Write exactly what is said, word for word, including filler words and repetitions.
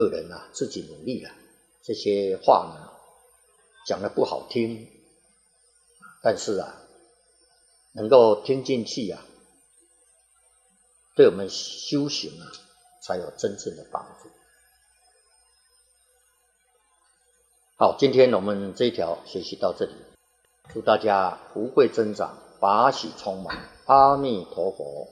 个人啊自己努力了，这些话呢讲得不好听，但是啊能够听进去啊，对我们修行啊才有真正的帮助。好，今天我们这一条学习到这里，祝大家福慧增长，法喜充满，阿弥陀佛。